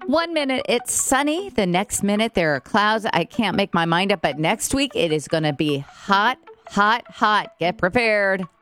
1 minute it's sunny. The next minute there are clouds. I can't make my mind up. But next week it is going to be hot, hot, hot. Get prepared.